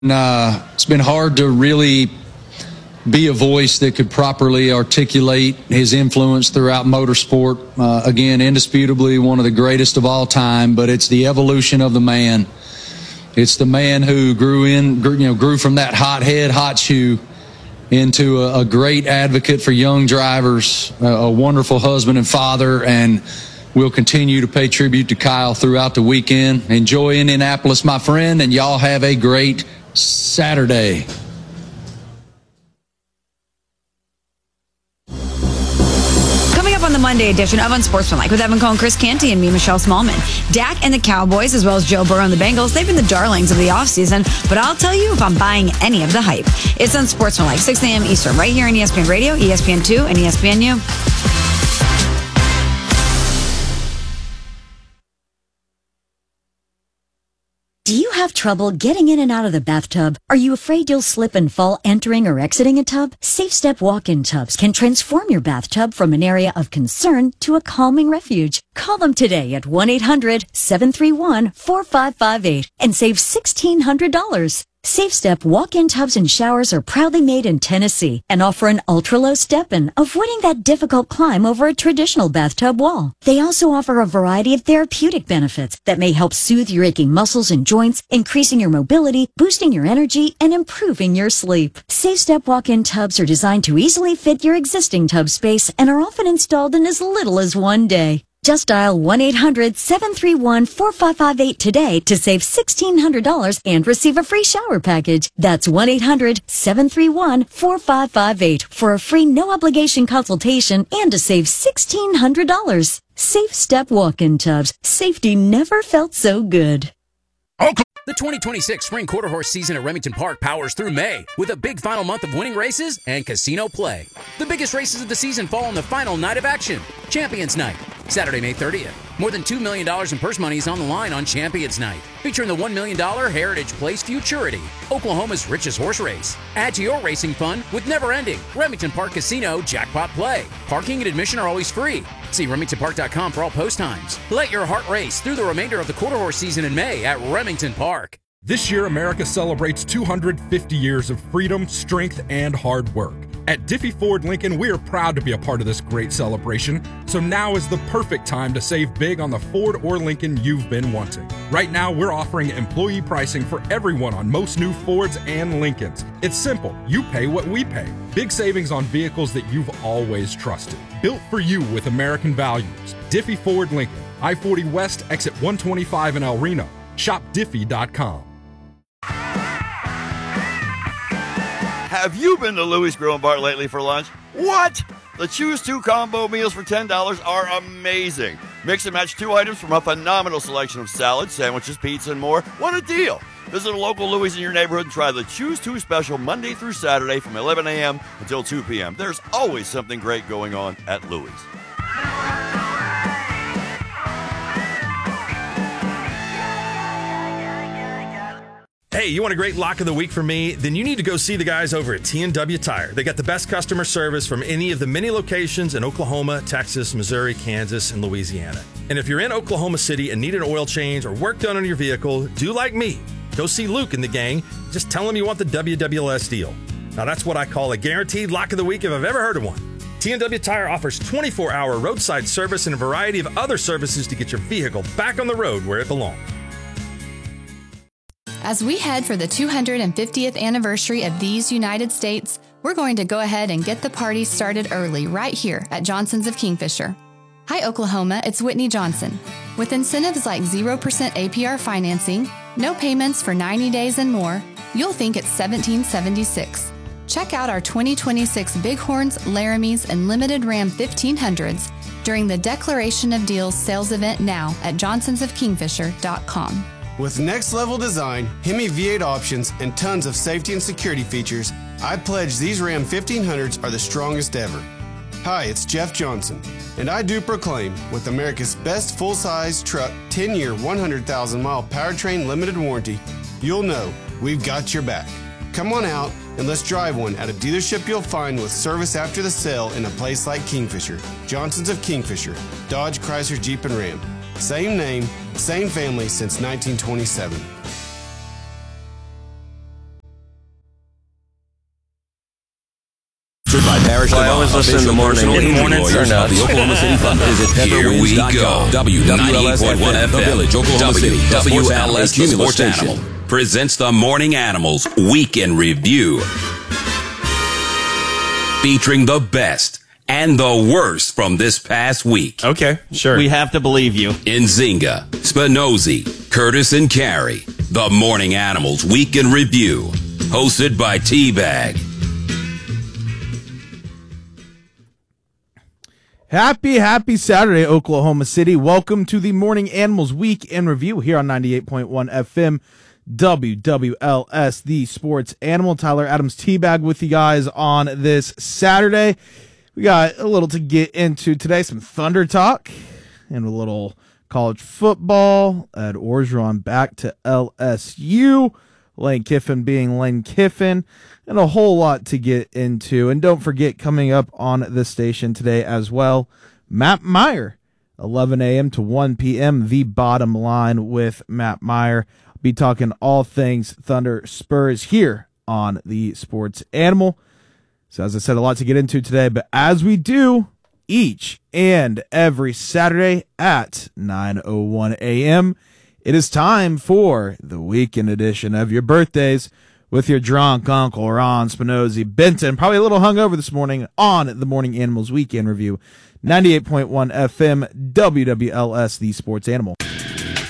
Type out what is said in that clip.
It's been hard to really be a voice that could properly articulate his influence throughout motorsport. Again, indisputably one of the greatest of all time, but it's the evolution of the man. It's the man who grew from that hot head, hot shoe into a great advocate for young drivers, a wonderful husband and father, and we'll continue to pay tribute to Kyle throughout the weekend. Enjoy Indianapolis, my friend, and y'all have a great Saturday. Coming up on the Monday edition of Unsportsmanlike with Evan Cohen, Chris Canty, and me, Michelle Smallman. Dak and the Cowboys, as well as Joe Burrow and the Bengals, they've been the darlings of the offseason, but I'll tell you if I'm buying any of the hype. It's Unsportsmanlike, 6 a.m. Eastern, right here on ESPN Radio, ESPN2, and ESPNU. Do you have trouble getting in and out of the bathtub? Are you afraid you'll slip and fall entering or exiting a tub? SafeStep walk-in tubs can transform your bathtub from an area of concern to a calming refuge. Call them today at 1-800-731-4558 and save $1,600. SafeStep walk-in tubs and showers are proudly made in Tennessee and offer an ultra-low step-in, avoiding that difficult climb over a traditional bathtub wall. They also offer a variety of therapeutic benefits that may help soothe your aching muscles and joints, increasing your mobility, boosting your energy, and improving your sleep. SafeStep walk-in tubs are designed to easily fit your existing tub space and are often installed in as little as one day. Just dial 1-800-731-4558 today to save $1,600 and receive a free shower package. That's 1-800-731-4558 for a free no-obligation consultation and to save $1,600. SafeStep walk-in tubs. Safety never felt so good. The 2026 Spring Quarter Horse season at Remington Park powers through May with a big final month of winning races and casino play. The biggest races of the season fall on the final night of action, Champions Night, Saturday, May 30th. More than $2 million in purse money is on the line on Champions Night, featuring the $1 million Heritage Place Futurity, Oklahoma's richest horse race. Add to your racing fun with never-ending Remington Park Casino Jackpot Play. Parking and admission are always free. See RemingtonPark.com for all post times. Let your heart race through the remainder of the Quarter Horse season in May at Remington Park. This year, America celebrates 250 years of freedom, strength, and hard work. At Diffie Ford Lincoln, we are proud to be a part of this great celebration, so now is the perfect time to save big on the Ford or Lincoln you've been wanting. Right now, we're offering employee pricing for everyone on most new Fords and Lincolns. It's simple. You pay what we pay. Big savings on vehicles that you've always trusted. Built for you with American values. Diffie Ford Lincoln, I-40 West, exit 125 in El Reno. Shop Diffie.com. Have you been to Louis Grill and Bar lately for lunch? What? The Choose 2 combo meals for $10 are amazing. Mix and match 2 items from a phenomenal selection of salads, sandwiches, pizza, and more. What a deal! Visit a local Louis in your neighborhood and try the Choose 2 special Monday through Saturday from 11 a.m. until 2 p.m. There's always something great going on at Louis. Hey, you want a great lock of the week from me? Then you need to go see the guys over at T&W Tire. They got the best customer service from any of the many locations in Oklahoma, Texas, Missouri, Kansas, and Louisiana. And if you're in Oklahoma City and need an oil change or work done on your vehicle, do like me. Go see Luke and the gang. Just tell him you want the WWLS deal. Now that's what I call a guaranteed lock of the week if I've ever heard of one. T&W Tire offers 24-hour roadside service and a variety of other services to get your vehicle back on the road where it belongs. As we head for the 250th anniversary of these United States, we're going to go ahead and get the party started early right here at Johnson's of Kingfisher. Hi, Oklahoma, it's Whitney Johnson. With incentives like 0% APR financing, no payments for 90 days and more, you'll think it's 1776. Check out our 2026 Bighorns, Laramies, and Limited Ram 1500s during the Declaration of Deals sales event now at johnsonsofkingfisher.com. With next-level design, Hemi V8 options, and tons of safety and security features, I pledge these Ram 1500s are the strongest ever. Hi, it's Jeff Johnson, and I do proclaim, with America's best full-size truck, 10-year, 100,000-mile powertrain limited warranty, you'll know we've got your back. Come on out and let's drive one at a dealership you'll find with service after the sale in a place like Kingfisher. Johnson's of Kingfisher, Dodge, Chrysler, Jeep, and Ram. Same name, same family since 1927. Sponsored by Parish I always listen in the morning. Mornings are nuts. The Oklahoma City Thunder. Visit Here we go. WWLS FM, the Village, Oklahoma City. WWLS, the Sports Station. Animal, presents the Morning Animals Week in Review. Featuring the best and the worst from this past week. Okay, sure. We have to believe you. Nzinga, Spinozzi, Curtis, and Carey. The Morning Animals Week in Review. Hosted by T-Bag. Happy Saturday, Oklahoma City. Welcome to the Morning Animals Week in Review here on 98.1 FM. WWLS, the Sports Animal. Tyler Adams, T-Bag with you guys on this Saturday. We got a little to get into today, some Thunder talk and a little college football. Ed Orgeron back to LSU. Lane Kiffin being Lane Kiffin, and a whole lot to get into. And don't forget, coming up on the station today as well, Matt Meyer, 11 a.m. to 1 p.m., The Bottom Line with Matt Meyer. Be talking all things Thunder Spurs here on the Sports Animal. So as I said, a lot to get into today, but as we do each and every Saturday at 9:01 a.m., it is time for the weekend edition of your birthdays with your drunk Uncle Ron Spinozzi Benton. Probably a little hungover this morning on the Morning Animals Weekend Review. 98.1 FM, WWLS, the Sports Animal.